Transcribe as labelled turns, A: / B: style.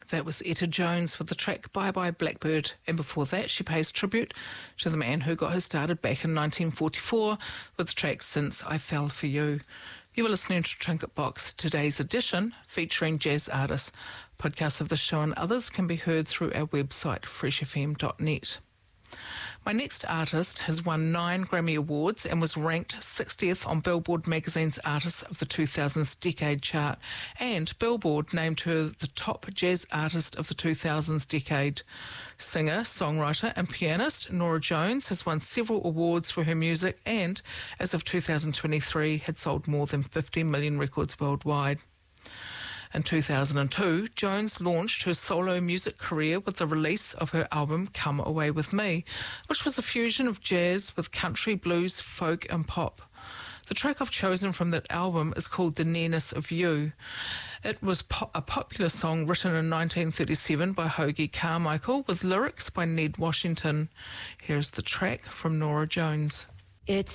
A: That was Etta Jones with the track Bye Bye Blackbird, and before that she pays tribute to the man who got her started back in 1944 with the track Since I Fell For You. You are listening to Trinket Box, today's edition featuring jazz artists. Podcasts of the show and others can be heard through our website freshfm.net. My next artist has won 9 Grammy Awards and was ranked 60th on Billboard magazine's Artists of the 2000s Decade chart, and Billboard named her the top jazz artist of the 2000s decade. Singer, songwriter and pianist Norah Jones has won several awards for her music and, as of 2023, had sold more than 50 million records worldwide. In 2002, Jones launched her solo music career with the release of her album Come Away With Me, which was a fusion of jazz with country, blues, folk and pop. The track I've chosen from that album is called The Nearness of You. It was a popular song written in 1937 by Hoagy Carmichael with lyrics by Ned Washington. Here's the track from Norah Jones.
B: It's